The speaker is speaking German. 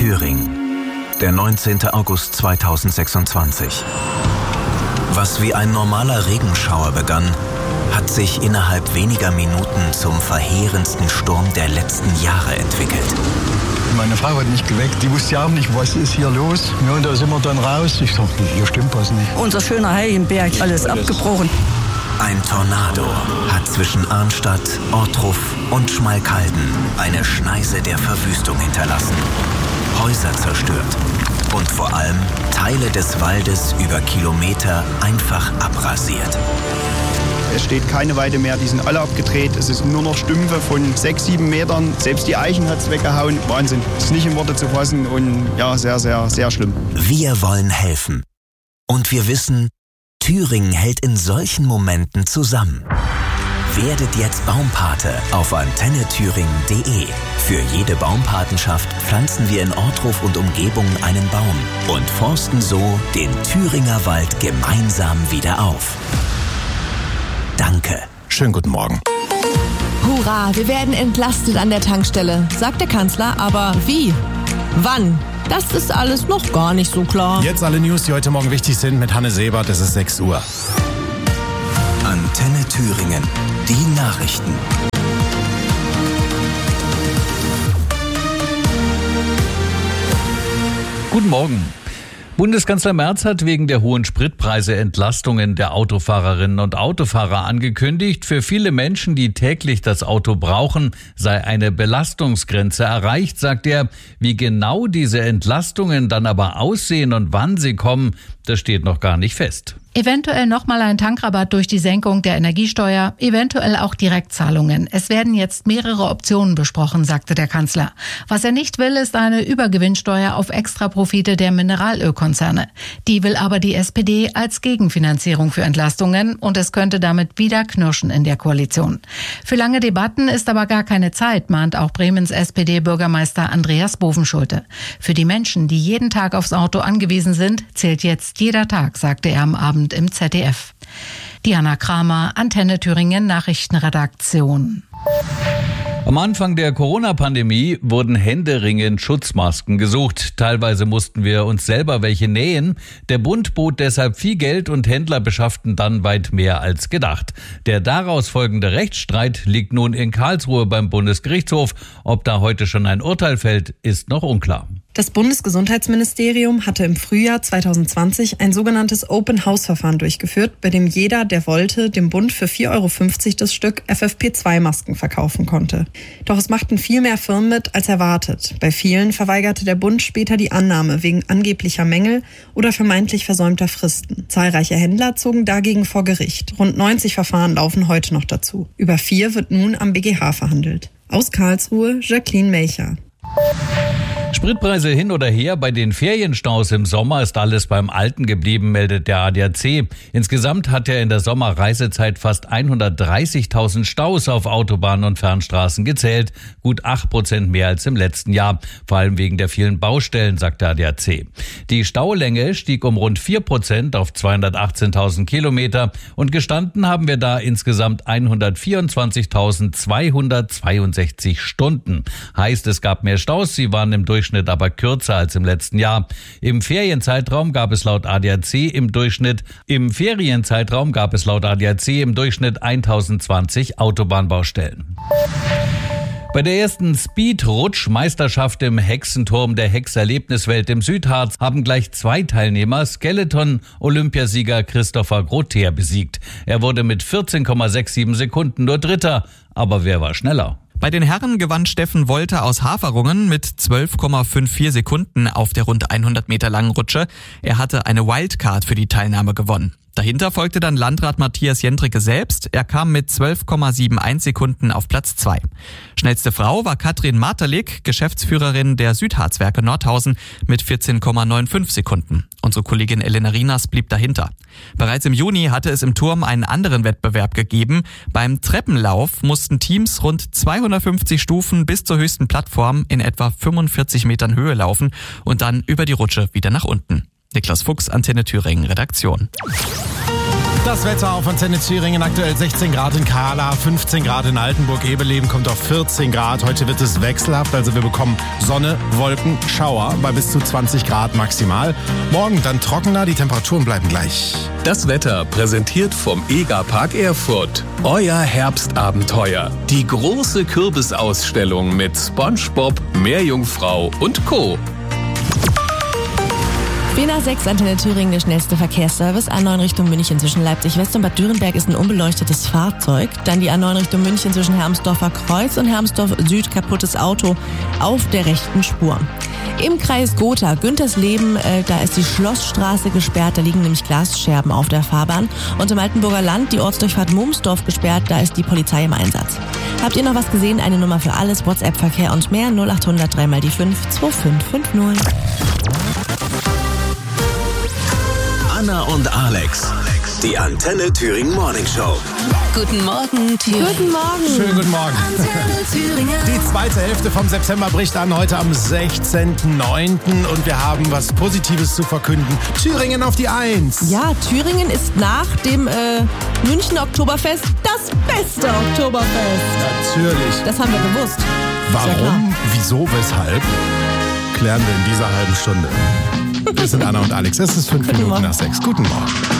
Thüringen, der 19. August 2026. Was wie ein normaler Regenschauer begann, hat sich innerhalb weniger Minuten zum verheerendsten Sturm der letzten Jahre entwickelt. Meine Frau hat mich geweckt, die wusste ja auch nicht, was ist hier los. Ja, und da sind wir dann raus. Ich dachte, hier stimmt was nicht. Unser schöner Heidenberg, alles abgebrochen. Ein Tornado hat zwischen Arnstadt, Ortruf und Schmalkalden eine Schneise der Verwüstung hinterlassen, Häuser zerstört und vor allem Teile des Waldes über Kilometer einfach abrasiert. Es steht keine Weide mehr, die sind alle abgedreht. Es ist nur noch Stümpfe von 6-7 Metern. Selbst die Eichen hat es weggehauen. Wahnsinn. Das ist nicht in Worte zu fassen und ja, sehr, sehr, sehr schlimm. Wir wollen helfen. Und wir wissen, Thüringen hält in solchen Momenten zusammen. Werdet jetzt Baumpate auf antennethüringen.de. Für jede Baumpatenschaft pflanzen wir in Ortruf und Umgebung einen Baum und forsten so den Thüringer Wald gemeinsam wieder auf. Danke. Schönen guten Morgen. Hurra, wir werden entlastet an der Tankstelle, sagt der Kanzler, aber wie? Wann? Das ist alles noch gar nicht so klar. Jetzt alle News, die heute Morgen wichtig sind, mit Hanne Sebert. Es ist 6 Uhr. Antenne Thüringen. Die Nachrichten. Guten Morgen. Bundeskanzler Merz hat wegen der hohen Spritpreise Entlastungen der Autofahrerinnen und Autofahrer angekündigt. Für viele Menschen, die täglich das Auto brauchen, sei eine Belastungsgrenze erreicht, sagt er. Wie genau diese Entlastungen dann aber aussehen und wann sie kommen, das steht noch gar nicht fest. Eventuell nochmal ein Tankrabatt durch die Senkung der Energiesteuer, eventuell auch Direktzahlungen. Es werden jetzt mehrere Optionen besprochen, sagte der Kanzler. Was er nicht will, ist eine Übergewinnsteuer auf Extraprofite der Mineralölkonzerne. Die will aber die SPD als Gegenfinanzierung für Entlastungen und es könnte damit wieder knirschen in der Koalition. Für lange Debatten ist aber gar keine Zeit, mahnt auch Bremens SPD-Bürgermeister Andreas Bovenschulte. Für die Menschen, die jeden Tag aufs Auto angewiesen sind, zählt jetzt jeder Tag, sagte er am Abend im ZDF. Diana Kramer, Antenne Thüringen Nachrichtenredaktion. Am Anfang der Corona-Pandemie wurden händeringend Schutzmasken gesucht. Teilweise mussten wir uns selber welche nähen. Der Bund bot deshalb viel Geld und Händler beschafften dann weit mehr als gedacht. Der daraus folgende Rechtsstreit liegt nun in Karlsruhe beim Bundesgerichtshof. Ob da heute schon ein Urteil fällt, ist noch unklar. Das Bundesgesundheitsministerium hatte im Frühjahr 2020 ein sogenanntes Open-House-Verfahren durchgeführt, bei dem jeder, der wollte, dem Bund für 4,50 € das Stück FFP2-Masken verkaufen konnte. Doch es machten viel mehr Firmen mit als erwartet. Bei vielen verweigerte der Bund später die Annahme wegen angeblicher Mängel oder vermeintlich versäumter Fristen. Zahlreiche Händler zogen dagegen vor Gericht. Rund 90 Verfahren laufen heute noch dazu. Über 4 wird nun am BGH verhandelt. Aus Karlsruhe, Jacqueline Melcher. Spritpreise hin oder her, bei den Ferienstaus im Sommer ist alles beim Alten geblieben, meldet der ADAC. Insgesamt hat er in der Sommerreisezeit fast 130.000 Staus auf Autobahnen und Fernstraßen gezählt, gut 8% mehr als im letzten Jahr, vor allem wegen der vielen Baustellen, sagt der ADAC. Die Staulänge stieg um rund 4% auf 218.000 Kilometer und gestanden haben wir da insgesamt 124.262 Stunden. Heißt, es gab mehr Staus, sie waren im Durchschnitt aber kürzer als im letzten Jahr. Im Ferienzeitraum gab es laut ADAC im Durchschnitt 1020 Autobahnbaustellen. Bei der ersten Speed-Rutsch-Meisterschaft im Hexenturm der Hexerlebniswelt im Südharz haben gleich 2 Teilnehmer Skeleton-Olympiasieger Christopher Grother besiegt. Er wurde mit 14,67 Sekunden nur Dritter. Aber wer war schneller? Bei den Herren gewann Steffen Wolter aus Haferungen mit 12,54 Sekunden auf der rund 100 Meter langen Rutsche. Er hatte eine Wildcard für die Teilnahme gewonnen. Dahinter folgte dann Landrat Matthias Jendricke selbst. Er kam mit 12,71 Sekunden auf Platz 2. Schnellste Frau war Katrin Martelig, Geschäftsführerin der Südharzwerke Nordhausen mit 14,95 Sekunden. Unsere Kollegin Elena Rinas blieb dahinter. Bereits im Juni hatte es im Turm einen anderen Wettbewerb gegeben. Beim Treppenlauf mussten Teams rund 250 Stufen bis zur höchsten Plattform in etwa 45 Metern Höhe laufen und dann über die Rutsche wieder nach unten. Niklas Fuchs, Antenne Thüringen, Redaktion. Das Wetter auf Antenne Thüringen, aktuell 16 Grad in Kahla, 15 Grad in Altenburg, Ebeleben kommt auf 14 Grad. Heute wird es wechselhaft, also wir bekommen Sonne, Wolken, Schauer bei bis zu 20 Grad maximal. Morgen dann trockener, die Temperaturen bleiben gleich. Das Wetter präsentiert vom EGA-Park Erfurt. Euer Herbstabenteuer. Die große Kürbisausstellung mit SpongeBob, Meerjungfrau und Co. 4:06 Antenne Thüringen, der schnellste Verkehrsservice. A9 Richtung München zwischen Leipzig West und Bad Dürrenberg ist ein unbeleuchtetes Fahrzeug. Dann die A9 Richtung München zwischen Hermsdorfer Kreuz und Hermsdorf Süd, kaputtes Auto auf der rechten Spur. Im Kreis Gotha, Güntersleben, da ist die Schlossstraße gesperrt, da liegen nämlich Glasscherben auf der Fahrbahn. Und im Altenburger Land die Ortsdurchfahrt Mumsdorf gesperrt, da ist die Polizei im Einsatz. Habt ihr noch was gesehen? Eine Nummer für alles, WhatsApp-Verkehr und mehr, 0800 3 die 5 2550. Anna und Alex, die Antenne Thüringen Morning Show. Guten Morgen, Thüringen. Guten Morgen. Schönen guten Morgen. Die zweite Hälfte vom September bricht an, heute am 16.09. und wir haben was Positives zu verkünden. Thüringen auf die 1. Ja, Thüringen ist nach dem München Oktoberfest das beste Oktoberfest. Natürlich. Das haben wir gewusst. Warum, wieso, weshalb, klären wir in dieser halben Stunde. Wir sind Anna und Alex. Es ist 5 Minuten nach 6. Guten Morgen.